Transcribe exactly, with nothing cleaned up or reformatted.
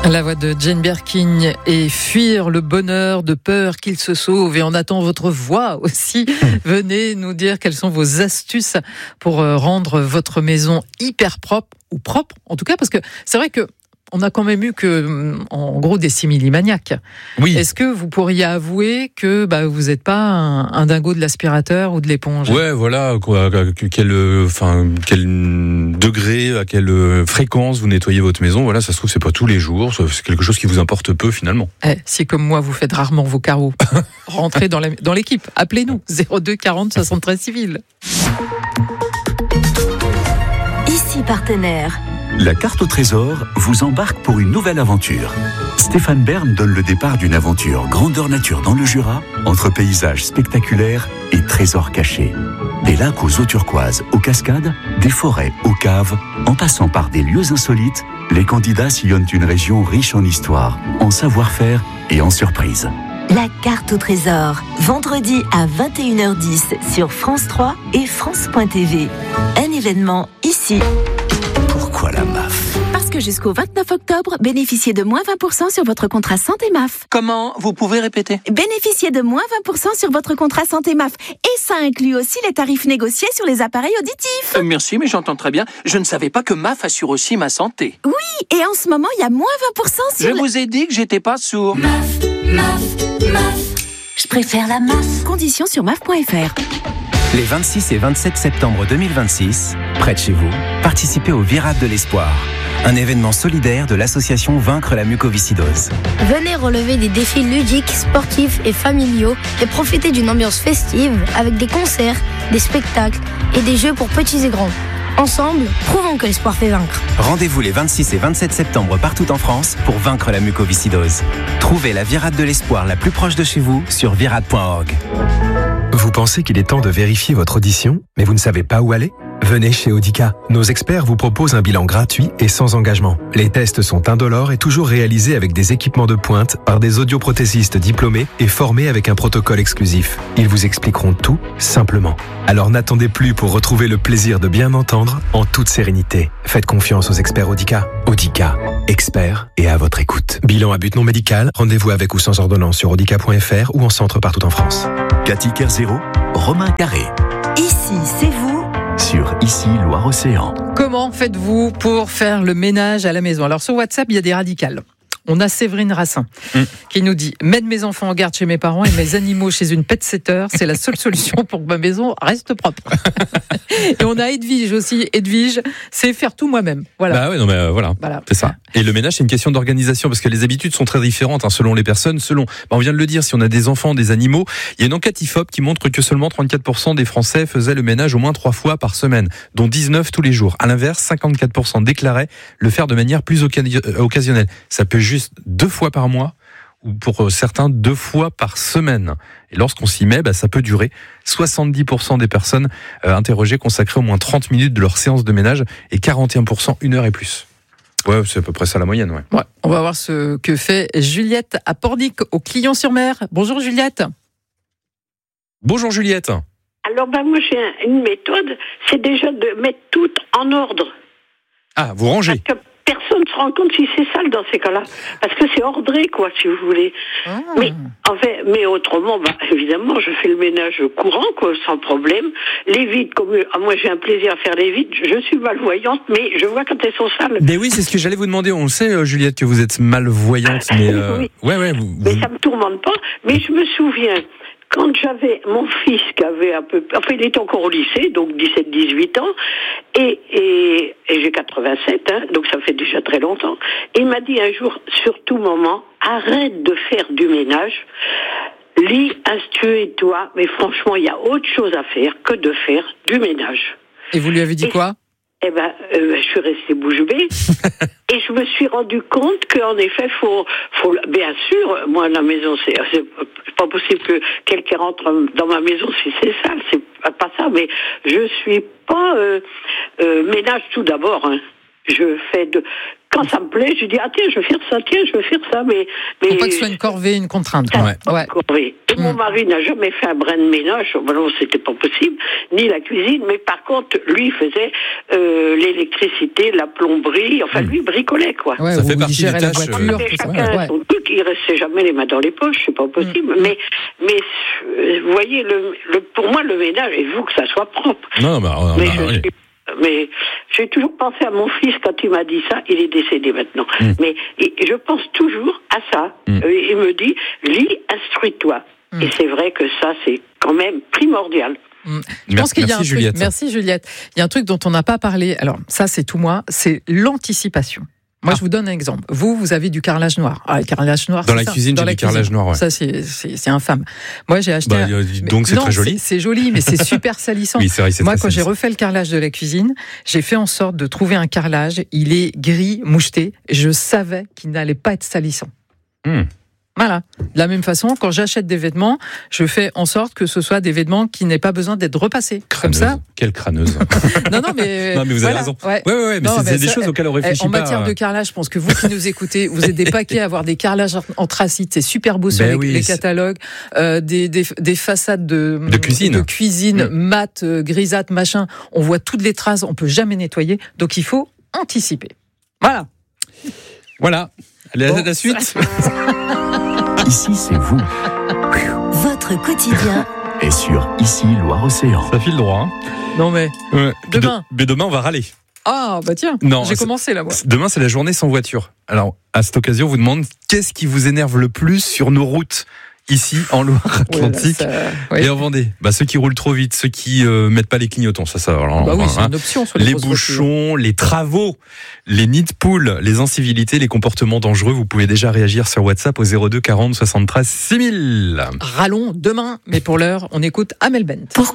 La voix de Jane Birkin et fuir le bonheur de peur qu'il se sauve. Et on attend votre voix aussi. Venez nous dire quelles sont vos astuces pour rendre votre maison hyper propre ou propre. En tout cas, parce que c'est vrai que on a quand même eu que, en gros, des similimaniaques. Oui. Est-ce que vous pourriez avouer que bah, vous n'êtes pas un, un dingo de l'aspirateur ou de l'éponge ? Ouais, voilà. Quoi, quel, enfin, quel degré, à quelle fréquence vous nettoyez votre maison. Voilà, ça se trouve, c'est pas tous les jours. C'est quelque chose qui vous importe peu, finalement. Eh, si, comme moi, vous faites rarement vos carreaux, rentrez dans, la, dans l'équipe. Appelez-nous. zéro deux quarante soixante-treize civil. Ici Partenaire. La carte au trésor vous embarque pour une nouvelle aventure. Stéphane Bern donne le départ d'une aventure grandeur nature dans le Jura, entre paysages spectaculaires et trésors cachés. Des lacs aux eaux turquoises, aux cascades, des forêts aux caves, en passant par des lieux insolites, les candidats sillonnent une région riche en histoire, en savoir-faire et en surprises. La carte au trésor, vendredi à vingt et une heures dix sur France trois et France point T V. Un événement ici. Pourquoi la M A F ? Parce que jusqu'au vingt-neuf octobre, bénéficiez de moins vingt pour cent sur votre contrat santé M A F. Comment ? Vous pouvez répéter ? Bénéficiez de moins vingt pour cent sur votre contrat santé M A F. Et ça inclut aussi les tarifs négociés sur les appareils auditifs. Euh, merci, mais j'entends très bien. Je ne savais pas que M A F assure aussi ma santé. Oui, et en ce moment, il y a moins vingt pour cent sur... Je le... vous ai dit que j'étais pas sourd. M A F, M A F, M A F. Je préfère la M A F. Conditions sur M A F point F R. Les vingt-six et vingt-sept septembre deux mille vingt-six, près de chez vous, participez au Virade de l'Espoir, un événement solidaire de l'association Vaincre la mucoviscidose. Venez relever des défis ludiques, sportifs et familiaux et profiter d'une ambiance festive avec des concerts, des spectacles et des jeux pour petits et grands. Ensemble, prouvons que l'espoir fait vaincre. Rendez-vous les vingt-six et vingt-sept septembre partout en France pour vaincre la mucoviscidose. Trouvez la Virade de l'Espoir la plus proche de chez vous sur virade point org. Vous pensez qu'il est temps de vérifier votre audition, mais vous ne savez pas où aller ? Venez chez Audica. Nos experts vous proposent un bilan gratuit et sans engagement. Les tests sont indolores et toujours réalisés avec des équipements de pointe par des audioprothésistes diplômés et formés avec un protocole exclusif. Ils vous expliqueront tout simplement. Alors n'attendez plus pour retrouver le plaisir de bien entendre en toute sérénité. Faites confiance aux experts Audica. Audica, experts et à votre écoute. Bilan à but non médical, rendez-vous avec ou sans ordonnance sur audica point F R ou en centre partout en France. Cathy Kerzero, Romain Carré. Ici, c'est vous. Sur Ici Loire-Océan. Comment faites-vous pour faire le ménage à la maison ? Alors sur WhatsApp, il y a des radicales. On a Séverine Rassin mmh. qui nous dit « Mettre mes enfants en garde chez mes parents et mes animaux chez une pet-sitter, c'est la seule solution pour que ma maison reste propre. » Et on a Edwige aussi. Edwige, c'est faire tout moi-même. Voilà. Bah ouais, non mais euh, voilà, voilà, c'est ça. Et le ménage, c'est une question d'organisation parce que les habitudes sont très différentes hein, selon les personnes, selon. Bah, on vient de le dire, si on a des enfants, des animaux, il y a une enquête I F O P qui montre que seulement trente-quatre pour cent des Français faisaient le ménage au moins trois fois par semaine, dont dix-neuf tous les jours. À l'inverse, cinquante-quatre pour cent déclaraient le faire de manière plus occasionnelle. Ça peut juste deux fois par mois ou pour certains deux fois par semaine. Et lorsqu'on s'y met, bah, ça peut durer. soixante-dix pour cent des personnes euh, interrogées consacraient au moins trente minutes de leur séance de ménage et quarante et un pour cent une heure et plus. Ouais, c'est à peu près ça la moyenne. Ouais. Ouais, on va voir ce que fait Juliette à Pornic, au Clion-sur-Mer. Bonjour Juliette. Bonjour Juliette. Alors ben moi j'ai un, une méthode, c'est déjà de mettre tout en ordre. Ah, vous rangez. Parce que personne ne se rend compte si c'est sale dans ces cas-là. Parce que c'est ordré, quoi, si vous voulez. Ah. Mais, en fait, mais autrement, bah, évidemment, je fais le ménage courant, quoi, sans problème. Les vides, comme ah, moi j'ai un plaisir à faire les vides, je suis malvoyante, mais je vois quand elles sont sales. Mais oui, c'est ce que j'allais vous demander. On le sait, Juliette, que vous êtes malvoyante, mais euh... oui. ouais, ouais. Vous, mais vous... ça me tourmente pas. Mais je me souviens. Quand j'avais mon fils qui avait un peu... Enfin, il était encore au lycée, donc dix-sept dix-huit ans, et, et, et j'ai quatre-vingt-sept, hein, donc ça fait déjà très longtemps. Et il m'a dit un jour, surtout maman, arrête de faire du ménage, lis, instruis-toi, mais franchement, il y a autre chose à faire que de faire du ménage. Et vous lui avez dit et, quoi ? Eh ben, euh, je suis restée bouche bée et je me suis rendu compte qu'en effet, faut, faut, bien sûr, moi la maison, c'est, c'est pas possible que quelqu'un rentre dans ma maison si c'est sale, c'est pas ça. Mais je suis pas euh, euh, ménage tout d'abord. Hein. Je fais de quand ça me plaît, je dis, ah tiens, je veux faire ça, tiens, je veux faire ça, mais... mais faut pas que ce soit une corvée, une contrainte. Ça, Ouais. Ouais. Corvée. Et mmh. mon mari n'a jamais fait un brin de ménage, bon, non, c'était pas possible, ni la cuisine, mais par contre, lui, il faisait euh, l'électricité, la plomberie, enfin, mmh. lui, bricolait, quoi. Ouais, ça fait partie des la tâches. voiture, euh... chacun ouais. son truc, il restait jamais les mains dans les poches, c'est pas possible. Mmh. Mais, mais, vous voyez, le, le, pour moi, le ménage, il faut que ça soit propre. Non, bah, non, mais non, je non, suis... oui. Mais j'ai toujours pensé à mon fils quand il m'a dit ça. Il est décédé maintenant. Mm. Mais et, je pense toujours à ça. Mm. Euh, il me dit, lis, instruis-toi. Mm. Et c'est vrai que ça, c'est quand même primordial. Mm. Je pense qu'il y a un truc, Juliette. Merci Juliette. Il y a un truc dont on n'a pas parlé. Alors ça, c'est tout moi. C'est l'anticipation. Moi, ah. je vous donne un exemple. Vous, vous avez du carrelage noir. Ah, le carrelage noir. Dans la ça. cuisine, Dans j'ai la du cuisine. carrelage noir. Ouais. Ça, c'est, c'est, c'est infâme. Moi, j'ai acheté. Bah, un... Donc, c'est non, très joli. C'est, c'est joli, mais c'est super salissant. Oui, c'est vrai, c'est Moi, très quand salissant. j'ai refait le carrelage de la cuisine, j'ai fait en sorte de trouver un carrelage. Il est gris, moucheté. Je savais qu'il n'allait pas être salissant. Mmh. Voilà. De la même façon, quand j'achète des vêtements, je fais en sorte que ce soit des vêtements qui n'aient pas besoin d'être repassés. Crâneuse. Comme ça. Quelle crâneuse. non, non, mais. Non, mais vous voilà. avez raison. Ouais, ouais, ouais, ouais mais non, c'est, mais c'est des ça, choses auxquelles on réfléchit en pas. En matière de carrelage, je pense que vous qui nous écoutez, vous êtes des paquets à avoir des carrelages anthracite. C'est super beau sur ben les, oui, les catalogues. Euh, des, des, des façades de, de cuisine, de cuisine mmh. mat, euh, grisâtre, machin. On voit toutes les traces, on peut jamais nettoyer. Donc il faut anticiper. Voilà. Voilà. Allez, bon, à la suite. Ici, c'est vous. Votre quotidien Et sur Ici, Loire-Océan. Ça file droit. Hein. Non mais. Ouais. Demain. De, mais demain, on va râler. Ah, bah tiens, non, j'ai commencé là, moi. Demain, c'est la journée sans voiture. Alors, à cette occasion, on vous demande qu'est-ce qui vous énerve le plus sur nos routes ici, en Loire-Atlantique ouais, là, ça... oui. et en Vendée. Bah, ceux qui roulent trop vite, ceux qui euh, mettent pas les clignotants, ça, ça. Alors, bah oui, hein, c'est une option sur les, les bouchons, les travaux, les nids de poules, les incivilités, les comportements dangereux. Vous pouvez déjà réagir sur WhatsApp au zéro deux quarante soixante-treize six mille. Rallons demain, mais pour l'heure, on écoute Amel Bent. Pourquoi